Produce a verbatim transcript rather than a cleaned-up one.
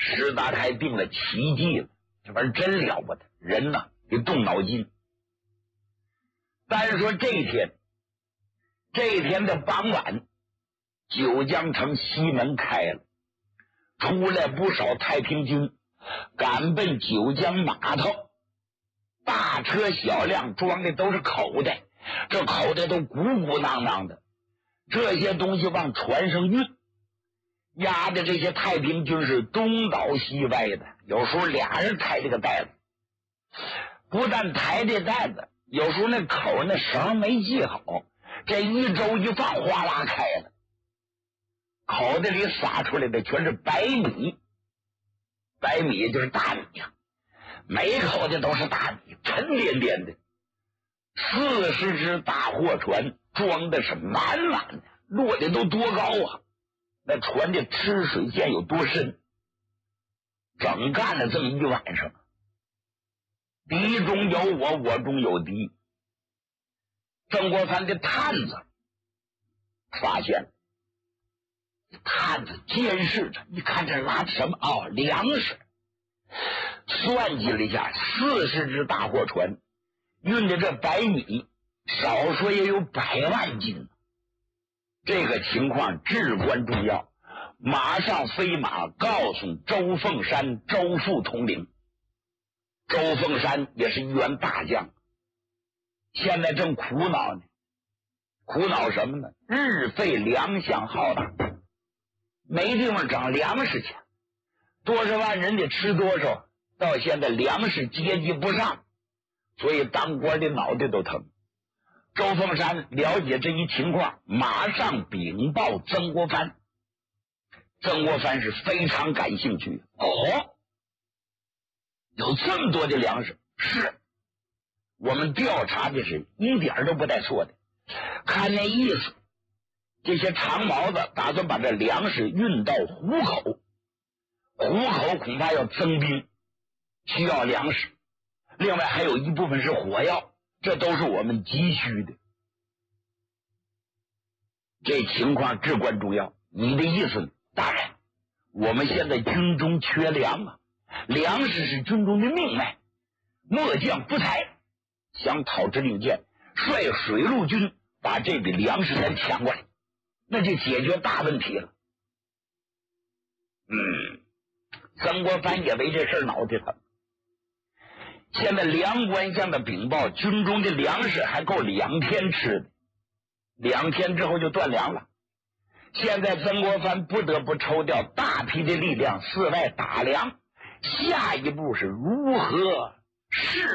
石达开定了奇计了，这玩意儿真了不得，人呐得动脑筋。但是说这一天，这一天的傍晚，九江城西门开了，出来不少太平军，赶奔九江码头。大车小辆装的都是口袋，这口袋都鼓鼓囊囊的，这些东西往船上运，压的这些太平军是东倒西歪的，有时候俩人抬这个袋子，不但抬这袋子，有时候那口那绳没系好，这一周一放哗啦开了，口袋里撒出来的全是白米，白米就是大米呀、啊，每口袋都是大米，沉甸甸的。四十只大货船装的是满满的，落的都多高啊！那船的吃水线有多深？整干了这么一晚上，敌中有我，我中有敌。曾国藩的探子发现了，探子监视着，你看这拉的什么？哦，粮食。算计了一下，四十只大货船运的这白米，少说也有百万斤。这个情况至关重要，马上飞马告诉周凤山、周副统领。周凤山也是一员大将，现在正苦恼呢。苦恼什么呢？日费粮饷浩大，没地方涨粮食去，多少万人得吃多少，到现在粮食接济不上，所以当官的脑袋都疼。周凤山了解这一情况，马上禀报曾国藩。曾国藩是非常感兴趣。哦，有这么多的粮食，是我们调查的是一点都不带错的。看那意思，这些长毛子打算把这粮食运到湖口，湖口恐怕要增兵，需要粮食，另外还有一部分是火药，这都是我们急需的。这情况至关重要。你的意思呢？大人，我们现在军中缺粮啊，粮食是军中的命脉，末将不才，想讨之令箭，率水陆军把这笔粮食咱抢过来，那就解决大问题了。嗯，曾国藩也为这事脑袋疼。现在粮官向的禀报，军中的粮食还够两天吃的，两天之后就断粮了。现在曾国藩不得不抽调大批的力量四外打粮，下一步是如何是